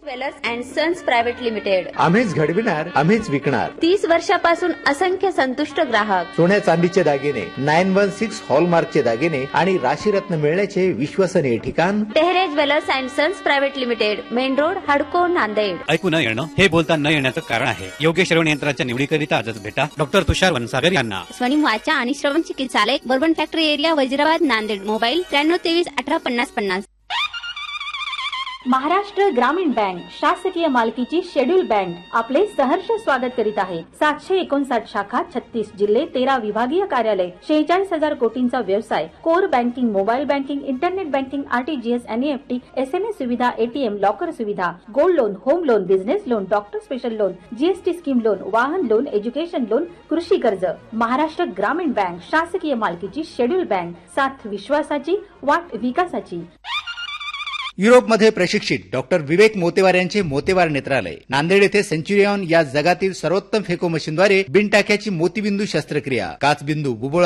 Jewellers and sons private limited. आम्हीच घडविणार, आम्हीच विकणार. 30 वर्षापासून असंख्य संतुष्ट ग्राहक. सोन्या चांदीचे दागिने, 916 हॉलमार्कचे दागिने आणि राशीरत्न मिळण्याचे विश्वसनीय ठिकाण Tehre jewellers and sons private limited, main road, हडको, नांदेड. ऐकू न येणं हे बोलता न येण्याचं कारण आहे. योग्य श्रवण यंत्राच्या निवडीकरिता आजच भेटा डॉक्टर तुषार वनसागर यांना. स्वनिम वाचा आणि श्रवण चिकित्सालय, bourbon factory area, Wazirabad, Nanded. Mobile 9323185050. Maharashtra ग्रामीण बँक शासकीय मालकीची शेड्यूल बँक आपले सहर्ष स्वागत करीत आहे. 759 शाखा, 36 जिल्हे, 13 विभागीय कार्यालय, 46,000 कोटींचा व्यवसाय, core banking, mobile banking, internet banking, RTGS, NEFT, SMS सुविधा, एटीएम, लॉकर सुविधा, gold loan, home loan, business loan, doctor special loan, GST scheme loan, वाहन लोन, एज्युकेशन लोन, कृषी कर्ज. महाराष्ट्र ग्रामीण बँक शासकीय मालकीची शेड्यूल बँक, साथ विश्वासाची, वाट विकासाची. युरोपमध्ये प्रशिक्षित डॉक्टर विवेक मोतेवार यांचे मोतेवार नेत्रालय, नांदेड येथे सेंच्युरियन या जगातील सर्वोत्तम फेको मशीनद्वारे बिनटाक्याची मोतीबिंदू शस्त्रक्रिया, काचबिंदू, बुबुळ